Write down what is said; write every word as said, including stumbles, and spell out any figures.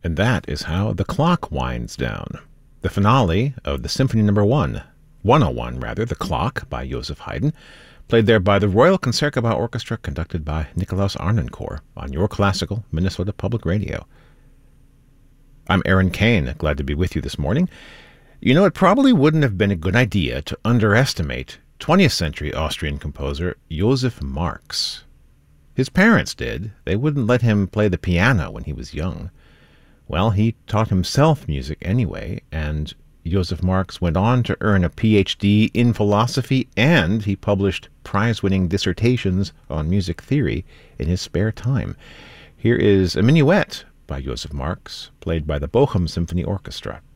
And that is how The Clock winds down. The finale of the Symphony Number One, one oh one rather, The Clock by Joseph Haydn, played there by the Royal Concertgebouw Orchestra, conducted by Nicolaus Arnoncourt on your classical Minnesota Public Radio. I'm Aaron Kane, glad to be with you this morning. You know, it probably wouldn't have been a good idea to underestimate twentieth century Austrian composer Joseph Marx. His parents did. They wouldn't let him play the piano when he was young. Well, he taught himself music anyway, and Joseph Marx went on to earn a P H D in philosophy, and he published prize-winning dissertations on music theory in his spare time. Here is a minuet by Joseph Marx, played by the Bochum Symphony Orchestra.